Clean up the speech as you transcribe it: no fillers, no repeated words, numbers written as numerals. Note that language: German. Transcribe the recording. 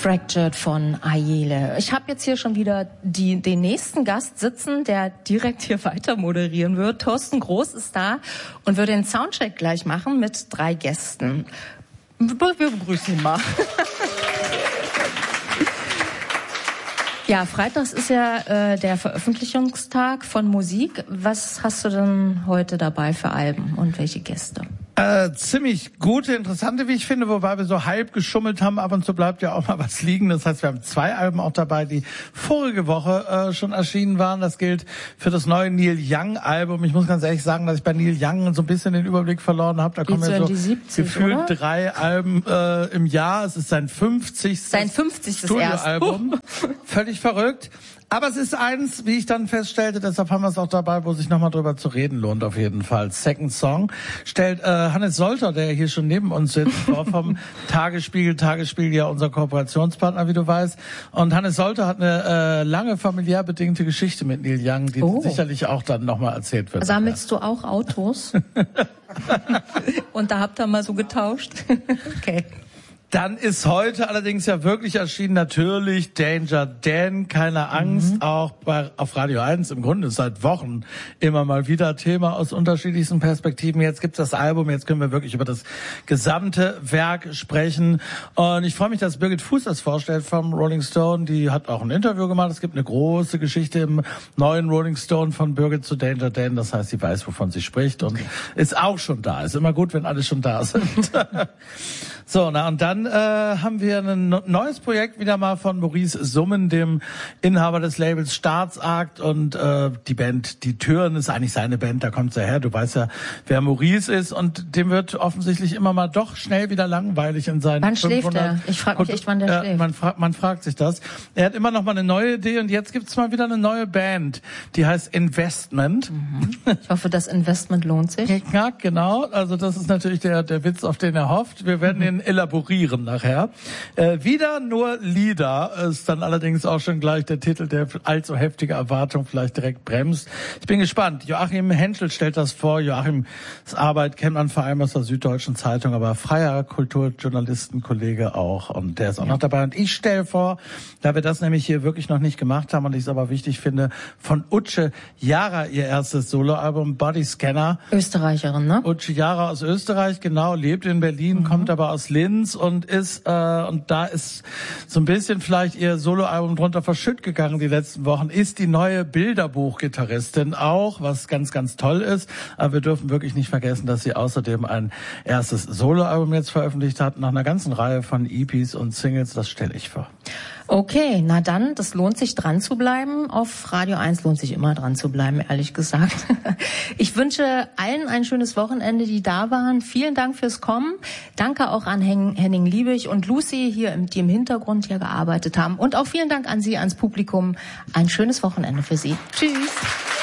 Fractured von Ayele. Ich habe jetzt hier schon wieder den nächsten Gast sitzen, der direkt hier weiter moderieren wird. Thorsten Groß ist da und wird den Soundcheck gleich machen mit 3 Gästen. Wir begrüßen ihn mal. Ja, freitags ist ja der Veröffentlichungstag von Musik. Was hast du denn heute dabei für Alben und welche Gäste? Ziemlich gute, interessante, wie ich finde, wobei wir so halb geschummelt haben. Ab und zu bleibt ja auch mal was liegen. Das heißt, wir haben 2 Alben auch dabei, die vorige Woche schon erschienen waren. Das gilt für das neue Neil Young Album. Ich muss ganz ehrlich sagen, dass ich bei Neil Young so ein bisschen den Überblick verloren habe. Da kommen ja so 70, gefühlt oder? 3 Alben im Jahr. Es ist sein 50. Studioalbum. Völlig verrückt. Aber es ist eins, wie ich dann feststellte, deshalb haben wir es auch dabei, wo sich nochmal drüber zu reden lohnt auf jeden Fall. Second Song stellt Hannes Solter, der hier schon neben uns sitzt, vor vom Tagesspiegel ja unser Kooperationspartner, wie du weißt. Und Hannes Solter hat eine lange familiär bedingte Geschichte mit Neil Young, die sicherlich auch dann nochmal erzählt wird. Sammelst du auch Autos? Und da habt ihr mal so getauscht? Okay. Dann ist heute allerdings ja wirklich erschienen natürlich Danger Dan, keine Angst, auch auf Radio 1 im Grunde seit Wochen immer mal wieder Thema aus unterschiedlichsten Perspektiven. Jetzt gibt's das Album, jetzt können wir wirklich über das gesamte Werk sprechen. Und ich freue mich, dass Birgit Fuß das vorstellt vom Rolling Stone. Die hat auch ein Interview gemacht. Es gibt eine große Geschichte im neuen Rolling Stone von Birgit zu Danger Dan. Das heißt, sie weiß, wovon sie spricht und ist auch schon da. Ist immer gut, wenn alle schon da sind. So, und dann haben wir ein neues Projekt wieder mal von Maurice Summen, dem Inhaber des Labels Staatsakt, und die Band Die Türen ist eigentlich seine Band, da kommt's ja her. Du weißt ja, wer Maurice ist, und dem wird offensichtlich immer mal doch schnell wieder langweilig in seinen Wann schläft er? Ich frage mich echt, wann der schläft. Man fragt sich das. Er hat immer noch mal eine neue Idee, und jetzt gibt's mal wieder eine neue Band, die heißt Investment. Ich hoffe, das Investment lohnt sich. Ja, genau. Also das ist natürlich der Witz, auf den er hofft. Wir werden ihn elaborieren nachher. Wieder nur Lieder ist dann allerdings auch schon gleich der Titel, der allzu heftige Erwartung vielleicht direkt bremst. Ich bin gespannt. Joachim Henschel stellt das vor. Joachims Arbeit kennt man vor allem aus der Süddeutschen Zeitung, aber freier Kulturjournalistenkollege auch. Und der ist auch noch dabei. Und ich stelle vor, da wir das nämlich hier wirklich noch nicht gemacht haben und ich es aber wichtig finde, von Utsche Jara ihr erstes Soloalbum Body Scanner. Österreicherin, ne? Utsche Jara aus Österreich, genau, lebt in Berlin, kommt aber aus Linz und ist und da ist so ein bisschen vielleicht ihr Soloalbum drunter verschütt gegangen die letzten Wochen, ist die neue Bilderbuch-Gitarristin auch, was ganz, ganz toll ist. Aber wir dürfen wirklich nicht vergessen, dass sie außerdem ein erstes Soloalbum jetzt veröffentlicht hat, nach einer ganzen Reihe von EPs und Singles. Das stelle ich vor. Okay, na dann, das lohnt sich dran zu bleiben. Auf Radio 1 lohnt sich immer dran zu bleiben, ehrlich gesagt. Ich wünsche allen ein schönes Wochenende, die da waren. Vielen Dank fürs Kommen. Danke auch an Henning Liebig und Lucy hier, die im Hintergrund hier gearbeitet haben. Und auch vielen Dank an Sie, ans Publikum. Ein schönes Wochenende für Sie. Tschüss.